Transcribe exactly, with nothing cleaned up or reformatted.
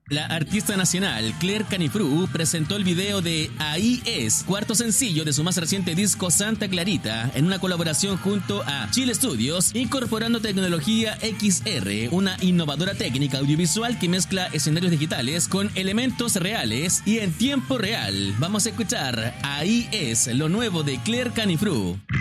La artista nacional Claire Canifru presentó el video de Ahí es, cuarto sencillo de su más reciente disco Santa Clarita, en una colaboración junto a Chile Studios, incorporando tecnología X R, una innovadora técnica audiovisual que mezcla escenarios digitales con elementos reales y en tiempo real. Vamos a escuchar Ahí es, lo nuevo de Claire Canifru.